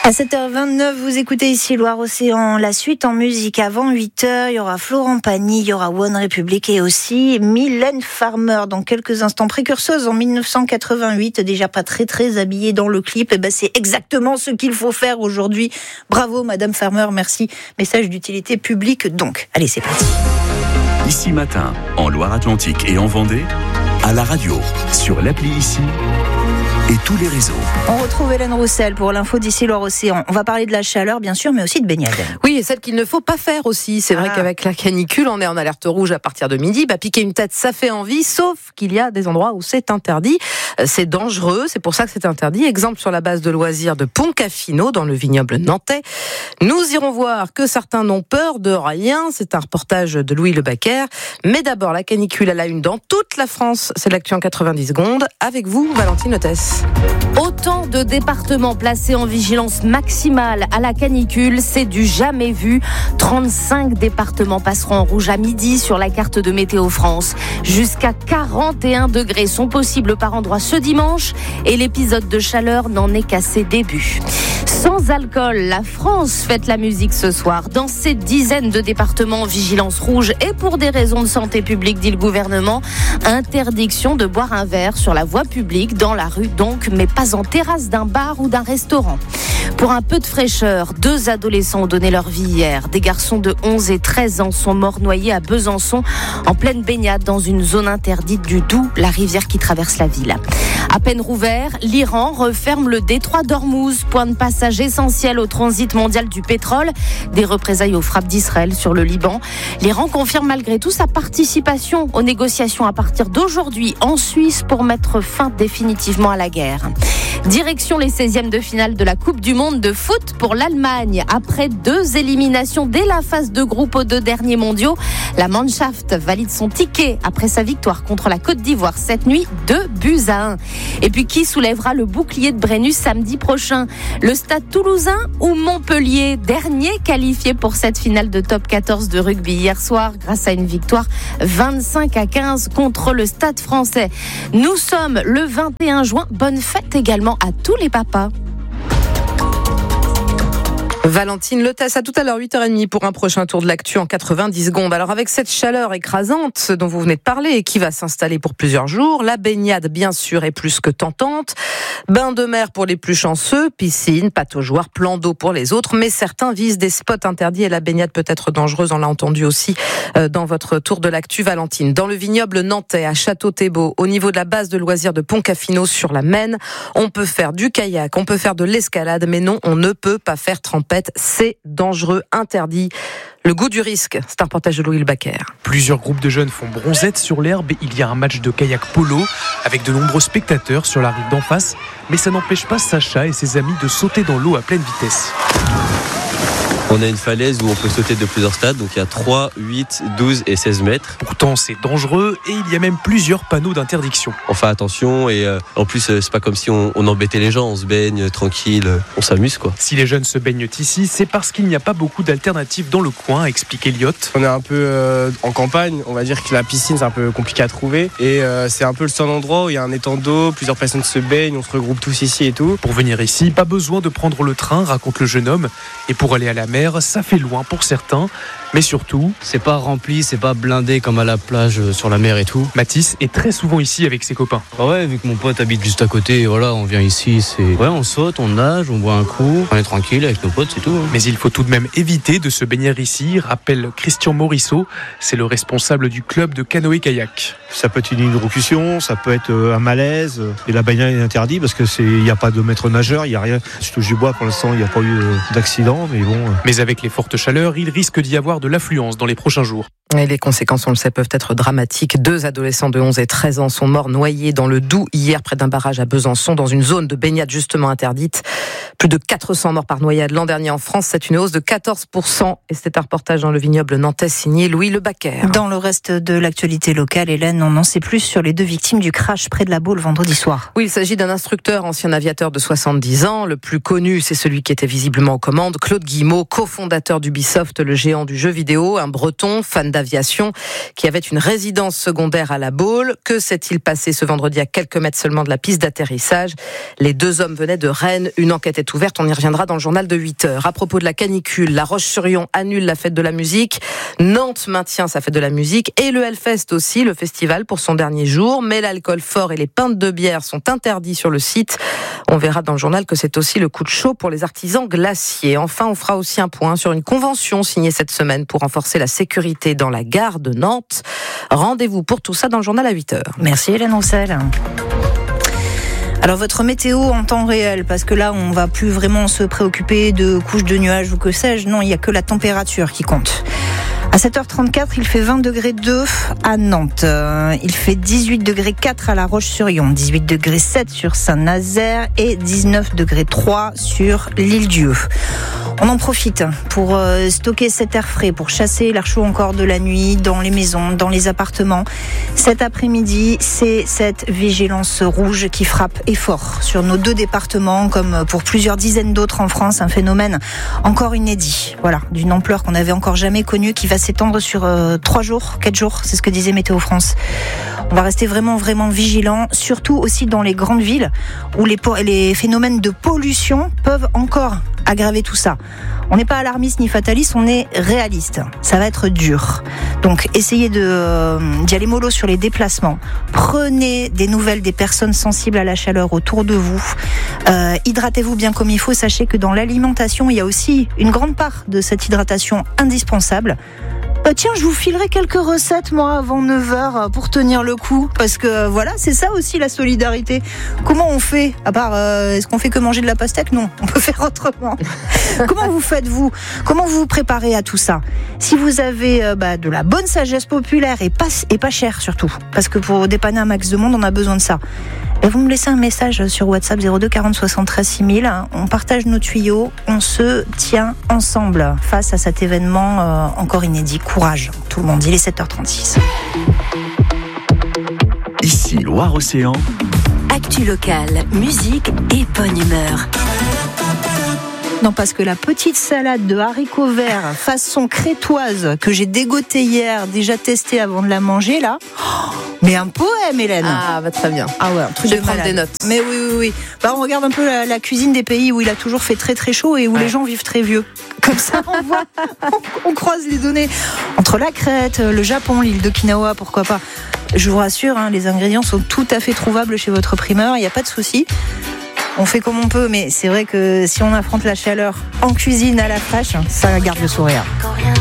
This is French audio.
À 7h29, vous écoutez ici Loire-Océan. La suite en musique avant 8h, il y aura Florent Pagny, il y aura One Republic et aussi Mylène Farmer dans quelques instants. Précurseuse en 1988, déjà pas très habillée dans le clip. Et c'est exactement ce qu'il faut faire aujourd'hui. Bravo Madame Farmer, merci. Message d'utilité publique donc. Allez, c'est parti. Ici matin, en Loire-Atlantique et en Vendée, à la radio, sur l'appli Ici et tous les réseaux. On retrouve Hélène Roussel pour l'info d'ici Loire-Océan. On va parler de la chaleur, bien sûr, mais aussi de baignade. Oui, et celle qu'il ne faut pas faire aussi. C'est vrai qu'avec la canicule, on est en alerte rouge à partir de midi. Piquer une tête, ça fait envie, sauf qu'il y a des endroits où c'est interdit. C'est dangereux, c'est pour ça que c'est interdit. Exemple sur la base de loisirs de Poncafino, dans le vignoble nantais. Nous irons voir que certains n'ont peur de rien. C'est un reportage de Louis Lebaquer. Mais d'abord, la canicule à la une dans toute la France. C'est l'actu en 90 secondes. Avec vous, Valentine Hôtesse. Autant de départements placés en vigilance maximale à la canicule, c'est du jamais vu. 35 départements passeront en rouge à midi sur la carte de Météo France. Jusqu'à 41 degrés sont possibles par endroit ce dimanche et l'épisode de chaleur n'en est qu'à ses débuts. Sans alcool, la France fête la musique ce soir. Dans ces dizaines de départements en vigilance rouge et pour des raisons de santé publique, dit le gouvernement, interdiction de boire un verre sur la voie publique, dans la rue donc, mais pas en terrasse d'un bar ou d'un restaurant. Pour un peu de fraîcheur, 2 adolescents ont donné leur vie hier. Des garçons de 11 et 13 ans sont morts noyés à Besançon, en pleine baignade dans une zone interdite du Doubs, la rivière qui traverse la ville. À peine rouvert, l'Iran referme le détroit d'Ormuz, point de passage essentiel au transit mondial du pétrole. Des représailles aux frappes d'Israël sur le Liban. L'Iran confirme malgré tout sa participation aux négociations à partir d'aujourd'hui en Suisse pour mettre fin définitivement à la guerre. Direction les 16e de finale de la Coupe du Monde de foot pour l'Allemagne. Après 2 éliminations dès la phase de groupe aux 2 derniers mondiaux, la Mannschaft valide son ticket après sa victoire contre la Côte d'Ivoire cette nuit, 2-1. Et puis qui soulèvera le bouclier de Brennus samedi prochain? Le Stade Toulousain ou Montpellier? Dernier qualifié pour cette finale de top 14 de rugby hier soir grâce à une victoire 25-15 contre le Stade Français. Nous sommes le 21 juin. Bonne fête également à tous les papas. Valentine Hôtesse, à tout à l'heure, 8h30 pour un prochain tour de l'actu en 90 secondes. Alors avec cette chaleur écrasante dont vous venez de parler et qui va s'installer pour plusieurs jours, la baignade bien sûr est plus que tentante. Bain de mer pour les plus chanceux, piscine, pataugeoire, plan d'eau pour les autres, mais certains visent des spots interdits et la baignade peut être dangereuse, on l'a entendu aussi dans votre tour de l'actu Valentine. Dans le vignoble nantais, à Château-Thébault, au niveau de la base de loisirs de Poncafino sur la Maine, on peut faire du kayak, on peut faire de l'escalade, mais non, on ne peut pas faire trempette. C'est dangereux, interdit. Le goût du risque, c'est un reportage de Louis Lebaquer. Plusieurs groupes de jeunes font bronzette sur l'herbe. Il y a un match de kayak polo avec de nombreux spectateurs sur la rive d'en face. Mais ça n'empêche pas Sacha et ses amis de sauter dans l'eau à pleine vitesse. On a une falaise où on peut sauter de plusieurs stades, donc il y a 3, 8, 12 et 16 mètres. Pourtant c'est dangereux et il y a même plusieurs panneaux d'interdiction. On fait attention et en plus c'est pas comme si on embêtait les gens, on se baigne tranquille, on s'amuse quoi. Si les jeunes se baignent ici, c'est parce qu'il n'y a pas beaucoup d'alternatives dans le coin, explique Elliot. On est un peu en campagne, on va dire que la piscine c'est un peu compliqué à trouver et c'est un peu le seul endroit où il y a un étang d'eau, plusieurs personnes se baignent, on se regroupe tous ici et tout. Pour venir ici, pas besoin de prendre le train, raconte le jeune homme, et pour aller à la mer, ça fait loin pour certains, mais surtout... C'est pas rempli, c'est pas blindé comme à la plage sur la mer et tout. Mathis est très souvent ici avec ses copains. Ah ouais, vu que mon pote habite juste à côté, voilà, on vient ici, on saute, on nage, on boit un coup, on est tranquille avec nos potes, c'est tout. Mais il faut tout de même éviter de se baigner ici, rappelle Christian Morisseau, c'est le responsable du club de canoë-kayak. Ça peut être une hydrocution, ça peut être un malaise, et la baignade est interdite parce que il n'y a pas de maître nageur, il n'y a rien. Je touche du bois, pour l'instant, il n'y a pas eu d'accident, mais bon. Mais avec les fortes chaleurs, il risque d'y avoir de l'affluence dans les prochains jours. Et les conséquences, on le sait, peuvent être dramatiques. 2 adolescents de 11 et 13 ans sont morts noyés dans le Doubs hier près d'un barrage à Besançon, dans une zone de baignade justement interdite. Plus de 400 morts par noyade l'an dernier en France, c'est une hausse de 14%. Et c'est un reportage dans le vignoble nantais signé Louis Lebaquer. Dans le reste de l'actualité locale, Hélène, on en sait plus sur les 2 victimes du crash près de la Baule vendredi soir. Oui, il s'agit d'un instructeur, ancien aviateur de 70 ans. Le plus connu, c'est celui qui était visiblement aux commandes, Claude Guillemot, cofondateur d'Ubisoft, le géant du jeu vidéo, un breton, fan d'aviation, qui avait une résidence secondaire à la Baule. Que s'est-il passé ce vendredi à quelques mètres seulement de la piste d'atterrissage? Les 2 hommes venaient de Rennes. Une enquête est est ouverte. On y reviendra dans le journal de 8h. À propos de la canicule, La Roche-sur-Yon annule la fête de la musique. Nantes maintient sa fête de la musique. Et le Hellfest aussi, le festival pour son dernier jour. Mais l'alcool fort et les pintes de bière sont interdits sur le site. On verra dans le journal que c'est aussi le coup de chaud pour les artisans glaciers. Enfin, on fera aussi un point sur une convention signée cette semaine pour renforcer la sécurité dans la gare de Nantes. Rendez-vous pour tout ça dans le journal à 8h. Merci Hélène Roussel. Alors votre météo en temps réel, parce que là on va plus vraiment se préoccuper de couches de nuages ou que sais-je, non, il n'y a que la température qui compte. À 7h34, il fait 20 degrés 2 à Nantes. Il fait 18 degrés 4 à La Roche-sur-Yon, 18 degrés 7 sur Saint-Nazaire et 19 degrés 3 sur l'Île-Dieu. On en profite pour stocker cet air frais, pour chasser l'air chaud encore de la nuit dans les maisons, dans les appartements. Cet après-midi, c'est cette vigilance rouge qui frappe et fort sur nos 2 départements, comme pour plusieurs dizaines d'autres en France. Un phénomène encore inédit, voilà, d'une ampleur qu'on n'avait encore jamais connue, qui va s'étendre sur 3 jours, 4 jours, c'est ce que disait Météo France. On va rester vraiment vigilants, surtout aussi dans les grandes villes où les phénomènes de pollution peuvent encore aggraver tout ça. On n'est pas alarmiste ni fataliste, on est réaliste. Ça va être dur. Donc essayez d'y aller mollo sur les déplacements. Prenez des nouvelles des personnes sensibles à la chaleur autour de vous. Hydratez-vous bien comme il faut. Sachez que dans l'alimentation, il y a aussi une grande part de cette hydratation indispensable. Tiens, je vous filerai quelques recettes, moi, avant 9h pour tenir le coup. Parce que voilà, c'est ça aussi la solidarité. Comment on fait ? À part, est-ce qu'on fait que manger de la pastèque ? Non, on peut faire autrement. Comment vous faites, vous ? Comment vous vous préparez à tout ça ? Si vous avez de la bonne sagesse populaire et pas cher surtout, parce que pour dépanner un max de monde, on a besoin de ça. Et vous me laissez un message sur WhatsApp 02 40 73 6000. On partage nos tuyaux, on se tient ensemble face à cet événement encore inédit. Courage, tout le monde. Il est 7h36. Ici Loire-Océan. Actu locale, musique et bonne humeur. Non, parce que la petite salade de haricots verts façon crétoise que j'ai dégotée hier, déjà testée avant de la manger, là. Mais un poème, Hélène. Ah, très bien. Ah ouais, un truc je de vais prendre malade. des notes. Mais oui. On regarde un peu la cuisine des pays où il a toujours fait très très chaud et où les gens vivent très vieux. Comme ça, on croise les données. Entre la Crète, le Japon, l'île d'Okinawa, pourquoi pas. Je vous rassure, les ingrédients sont tout à fait trouvables chez votre primeur, il n'y a pas de souci. On fait comme on peut, mais c'est vrai que si on affronte la chaleur en cuisine à la fraîche, ça garde le sourire.